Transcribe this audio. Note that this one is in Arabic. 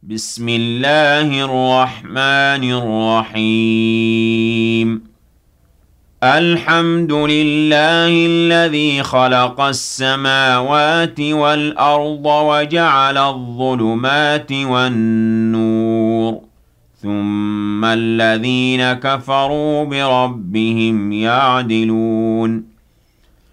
بسم الله الرحمن الرحيم الحمد لله الذي خلق السماوات والأرض وجعل الظلمات والنور ثم الذين كفروا بربهم يعدلون